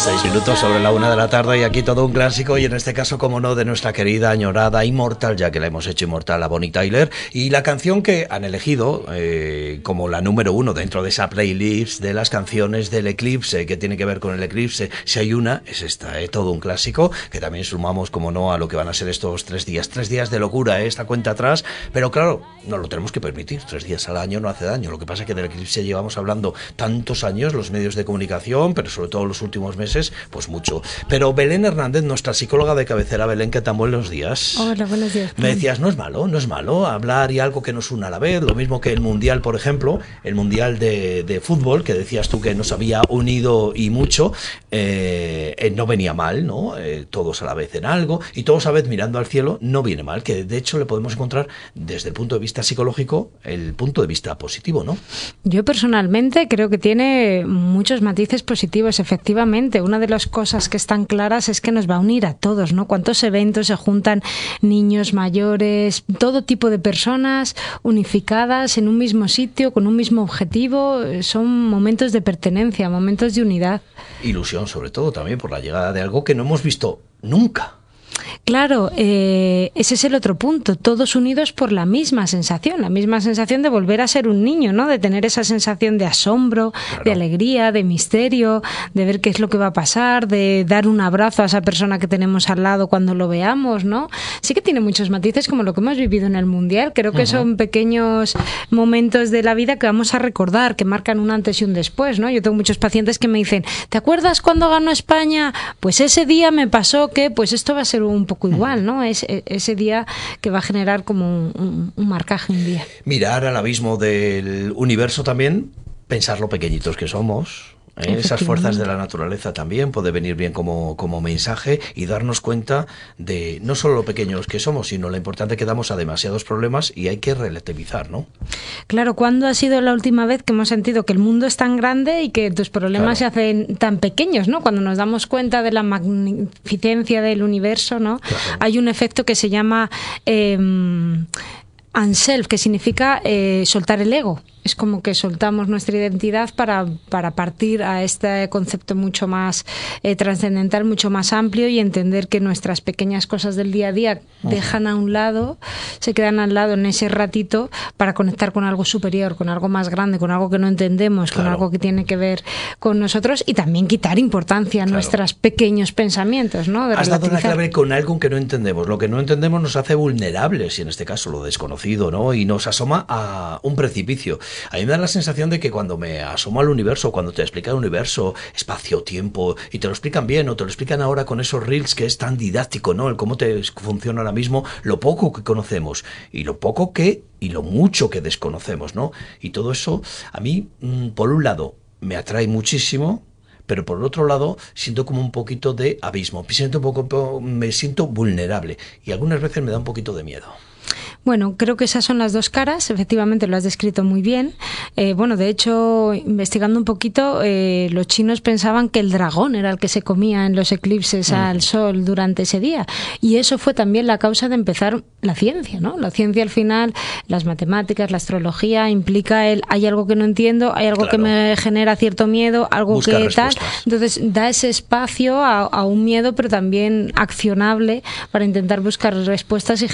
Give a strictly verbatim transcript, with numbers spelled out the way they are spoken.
Seis minutos sobre la una de la tarde y aquí todo un clásico y en este caso, como no, de nuestra querida, añorada, inmortal, ya que la hemos hecho inmortal a Bonnie Tyler, y la canción que han elegido eh, como la número uno dentro de esa playlist de las canciones del eclipse, que tiene que ver con el eclipse, si hay una, es esta, eh, todo un clásico, que también sumamos, como no, a lo que van a ser estos tres días, tres días de locura, eh, esta cuenta atrás, pero claro, no lo tenemos que permitir, tres días al año no hace daño, lo que pasa es que del eclipse llevamos hablando tantos años, los medios de comunicación, pero sobre todo los últimos meses, pues mucho. Pero Belén Hernández, nuestra psicóloga de cabecera, Belén, ¿qué tan buenos días? Hola, buenos días. Me decías, no es malo, no es malo hablar y algo que nos una a la vez, lo mismo que el Mundial, por ejemplo, el Mundial de, de fútbol, que decías tú que nos había unido y mucho, eh, eh, no venía mal, ¿no? Eh, todos a la vez en algo, y todos a la vez mirando al cielo, no viene mal, que de hecho le podemos encontrar desde el punto de vista psicológico, el punto de vista positivo, ¿no? Yo personalmente creo que tiene muchos matices positivos, efectivamente. Una de las cosas que están claras es que nos va a unir a todos, ¿no? Cuántos eventos se juntan niños, mayores, todo tipo de personas unificadas en un mismo sitio, con un mismo objetivo. Son momentos de pertenencia, momentos de unidad. Ilusión, sobre todo, también por la llegada de algo que no hemos visto nunca. Claro, eh, ese es el otro punto, todos unidos por la misma sensación, la misma sensación de volver a ser un niño, ¿no? De tener esa sensación de asombro, claro, de alegría, de misterio, de ver qué es lo que va a pasar, de dar un abrazo a esa persona que tenemos al lado cuando lo veamos, ¿no? Sí que tiene muchos matices como lo que hemos vivido en el Mundial, creo que uh-huh. son pequeños momentos de la vida que vamos a recordar, que marcan un antes y un después, ¿no? Yo tengo muchos pacientes que me dicen, ¿te acuerdas cuando ganó España? Pues ese día me pasó que, pues esto va a ser un poco igual, ¿no? Es ese día que va a generar como un, un, un marcaje un día. Mirar al abismo del universo también, pensar lo pequeñitos que somos. ¿Eh? Esas fuerzas de la naturaleza también puede venir bien como, como mensaje y darnos cuenta de no solo lo pequeños que somos, sino lo importante que damos a demasiados problemas y hay que relativizar, ¿no? Claro, ¿cuándo ha sido la última vez que hemos sentido que el mundo es tan grande y que tus problemas claro. se hacen tan pequeños, ¿no? Cuando nos damos cuenta de la magnificencia del universo, ¿no? Claro. Hay un efecto que se llama eh, unself, que significa eh, soltar el ego. Es como que soltamos nuestra identidad para, para partir a este concepto mucho más eh, trascendental, mucho más amplio y entender que nuestras pequeñas cosas del día a día uh-huh. dejan a un lado, se quedan al lado en ese ratito para conectar con algo superior, con algo más grande, con algo que no entendemos, claro. con algo que tiene que ver con nosotros y también quitar importancia a claro. nuestros pequeños pensamientos, ¿no? De Has dado la clave con algo que no entendemos. Lo que no entendemos nos hace vulnerables y en este caso lo desconocido, ¿no? Y nos asoma a un precipicio. A mí me da la sensación de que cuando me asomo al universo, cuando te explican el universo, espacio, tiempo, y te lo explican bien o te lo explican ahora con esos reels que es tan didáctico, ¿no? El cómo te funciona ahora mismo, lo poco que conocemos y lo poco que y lo mucho que desconocemos, ¿no? Y todo eso a mí, por un lado, me atrae muchísimo, pero por el otro lado siento como un poquito de abismo, me siento un poco, me siento vulnerable y algunas veces me da un poquito de miedo. Bueno, creo que esas son las dos caras, efectivamente lo has descrito muy bien. Eh, bueno, de hecho, investigando un poquito, eh, los chinos pensaban que el dragón era el que se comía en los eclipses mm. al sol durante ese día. Y eso fue también la causa de empezar la ciencia, ¿no? La ciencia al final, las matemáticas, la astrología, implica el hay algo que no entiendo, hay algo claro. que me genera cierto miedo, algo Busca que respuestas. tal. Entonces da ese espacio a, a un miedo, pero también accionable para intentar buscar respuestas y